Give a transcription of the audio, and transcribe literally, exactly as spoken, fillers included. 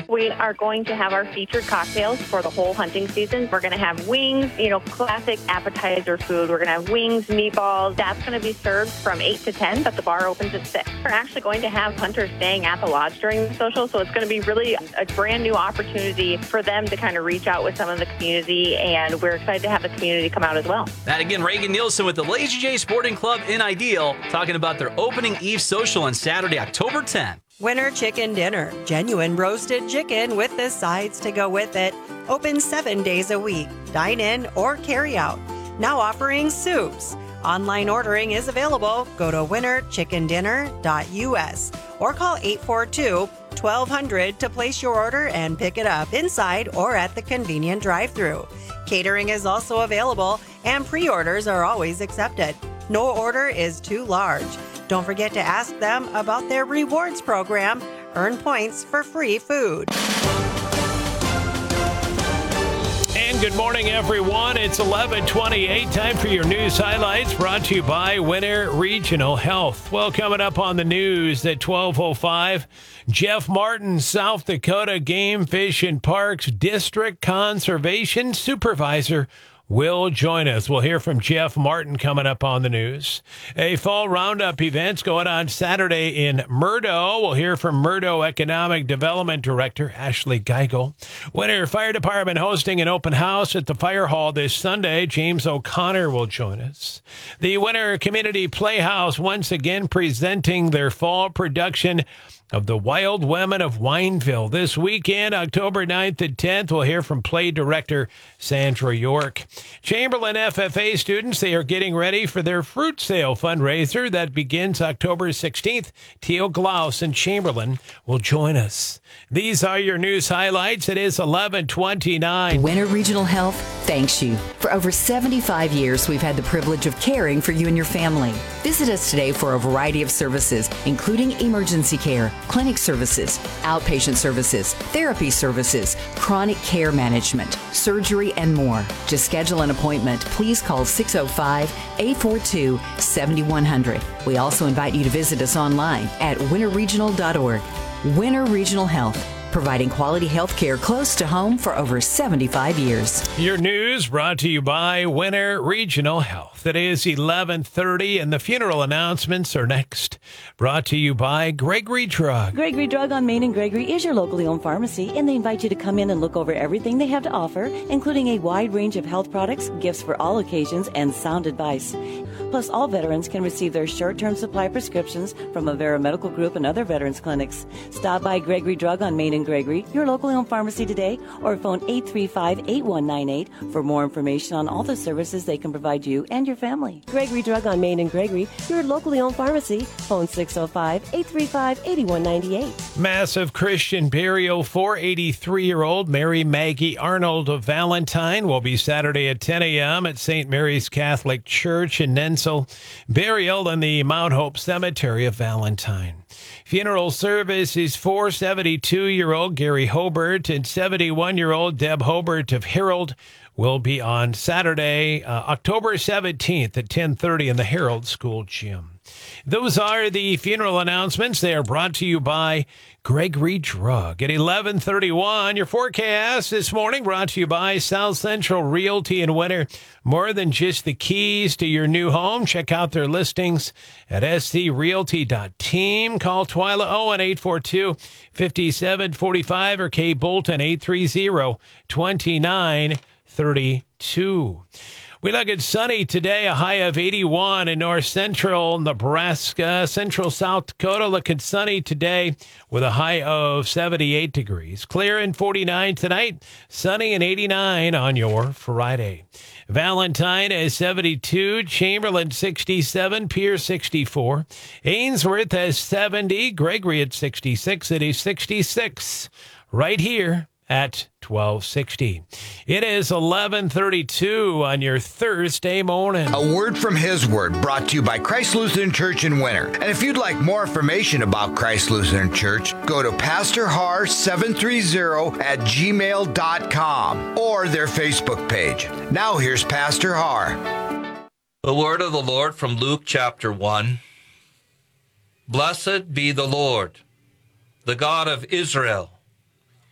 We are going to have our featured cocktails for the whole hunting season. We're going to have wings, you know, classic appetizer food. We're going to have wings, meatballs. That's going to be served from eight to ten, but the bar opens at six. We're actually going to have hunters staying at the lodge during the social, so it's going to be really a brand new opportunity for them to kind of reach out with some of the community, and we're excited to have the community come out as well. That again, Reagan Nielsen with the Lazy J Sporting Club in Ideal, talking about their opening eve social on Saturday, October tenth. Winter Chicken Dinner. Genuine roasted chicken with the sides to go with it. Open seven days a week. Dine in or carry out. Now offering soups. Online ordering is available. Go to winter chicken dinner dot u s or call eight four two, twelve hundred to place your order and pick it up inside or at the convenient drive-thru. Catering is also available and pre-orders are always accepted. No order is too large. Don't forget to ask them about their rewards program. Earn points for free food. And good morning, everyone. It's eleven twenty-eight. Time for your news highlights brought to you by Winter Regional Health. Well, coming up on the news at twelve oh five, Jeff Martin, South Dakota Game, Fish, and Parks District Conservation Supervisor, will join us. We'll hear from Jeff Martin coming up on the news. A fall roundup event's going on Saturday in Murdo. We'll hear from Murdo Economic Development Director Ashley Geigel. Winter Fire Department hosting an open house at the fire hall this Sunday. James O'Connor will join us. The Winter Community Playhouse once again presenting their fall production of The Wild Women of Wineville. This weekend, October ninth and tenth, we'll hear from play director Sandra York. Chamberlain F F A students, they are getting ready for their fruit sale fundraiser that begins October sixteenth. Teal Glaus and Chamberlain will join us. These are your news highlights. It is eleven twenty-nine. Winter Regional Health thanks you. For over seventy-five years, we've had the privilege of caring for you and your family. Visit us today for a variety of services, including emergency care, clinic services, outpatient services, therapy services, chronic care management, surgery, and more. To schedule an appointment, please call six oh five, eight four two, seven one zero zero. We also invite you to visit us online at winter regional dot org. Winter Regional Health, providing quality health care close to home for over seventy-five years. Your news brought to you by Winter Regional Health. It is eleven thirty, and the funeral announcements are next. Brought to you by Gregory Drug. Gregory Drug on Main and Gregory is your locally owned pharmacy, and they invite you to come in and look over everything they have to offer, including a wide range of health products, gifts for all occasions, and sound advice. Plus, all veterans can receive their short-term supply prescriptions from Avera Medical Group and other veterans clinics. Stop by Gregory Drug on Main and Gregory, your locally owned pharmacy today, or phone eight three five, eight one nine eight for more information on all the services they can provide you and your family. Gregory Drug on Main and Gregory, your locally owned pharmacy. Phone six oh five, eight three five, eight one nine eight. Massive Christian burial for eighty-three-year-old Mary Maggie Arnold of Valentine will be Saturday at ten a.m. at Saint Mary's Catholic Church in Nensel. Burial in the Mount Hope Cemetery of Valentine. Funeral service is for seventy-two-year-old Gary Hobart and seventy-one-year-old Deb Hobart of Herald. Will be on Saturday, uh, October seventeenth at ten thirty in the Herald School Gym. Those are the funeral announcements. They are brought to you by Gregory Drug. At eleven thirty-one, your forecast this morning brought to you by South Central Realty in Winter. More than just the keys to your new home. Check out their listings at s c realty dot team. Call Twyla Owen eight four two, five seven four five or Kay Bolton eight three zero, two nine thirty-two. We look at sunny today, a high of eighty-one in north central Nebraska. Central South Dakota looking sunny today with a high of seventy-eight degrees. Clear and forty-nine tonight, sunny and eighty-nine on your Friday. Valentine is seventy-two, Chamberlain sixty-seven, Pierce sixty-four, Ainsworth has seventy, Gregory at sixty-six. It is sixty-six right here at twelve sixty. It is eleven thirty-two on your Thursday morning. A word from His Word brought to you by Christ Lutheran Church in Winter. And if you'd like more information about Christ Lutheran Church, go to pastor har seven three zero at gmail dot com or their Facebook page. Now here's Pastor Har. The word of the Lord from Luke chapter one. Blessed be the Lord, the God of Israel,